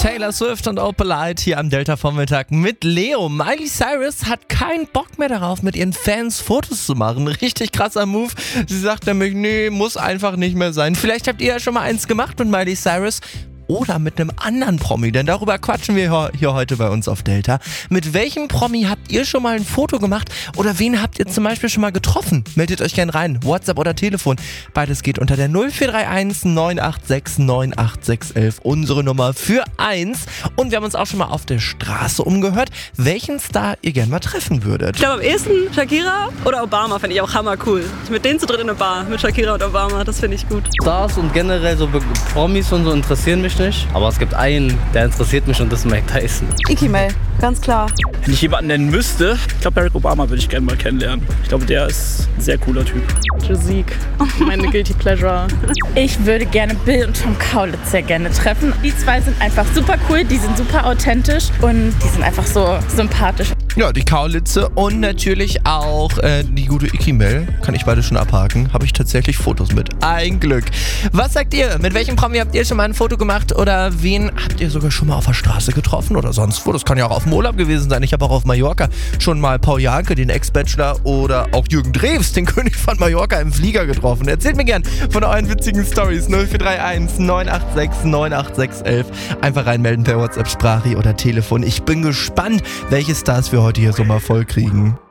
Taylor Swift und Opalite hier am Delta-Vormittag mit Leo. Miley Cyrus hat keinen Bock mehr darauf, mit ihren Fans Fotos zu machen. Richtig krasser Move. Sie sagt nämlich, nee, muss einfach nicht mehr sein. Vielleicht habt ihr ja schon mal eins gemacht mit Miley Cyrus. Oder mit einem anderen Promi, denn darüber quatschen wir hier heute bei uns auf Delta. Mit welchem Promi habt ihr schon mal ein Foto gemacht oder wen habt ihr zum Beispiel schon mal getroffen? Meldet euch gern rein, WhatsApp oder Telefon. Beides geht unter der 0431 986 98611, unsere Nummer für 1. Und wir haben uns auch schon mal auf der Straße umgehört, welchen Star ihr gern mal treffen würdet. Ich glaube am ehesten Shakira oder Obama finde ich auch hammer cool. Mit denen zu dritt in eine Bar, mit Shakira und Obama, das finde ich gut. Stars und generell so Promis und so interessieren mich nicht. Aber es gibt einen, der interessiert mich und das ist Mike Tyson. Ikimel, ganz klar. Wenn ich jemanden nennen müsste, ich glaube Barack Obama würde ich gerne mal kennenlernen. Ich glaube, der ist ein sehr cooler Typ. Musik, meine Guilty Pleasure. Ich würde gerne Bill und Tom Kaulitz sehr gerne treffen. Die zwei sind einfach super cool, die sind super authentisch und die sind einfach so sympathisch. Ja, die Kaulitze und natürlich auch die gute Ikimel. Kann ich beide schon abhaken. Habe ich tatsächlich Fotos mit. Ein Glück. Was sagt ihr? Mit welchem Promi habt ihr schon mal ein Foto gemacht? Oder wen habt ihr sogar schon mal auf der Straße getroffen oder sonst wo? Das kann ja auch auf dem Urlaub gewesen sein. Ich habe auch auf Mallorca schon mal Paul Janke, den Ex-Bachelor, oder auch Jürgen Drews, den König von Mallorca, im Flieger getroffen. Erzählt mir gern von euren witzigen Stories. 0431 986 98611. Einfach reinmelden per WhatsApp, Sprache oder Telefon. Ich bin gespannt, welche Stars wir heute hier so mal voll kriegen.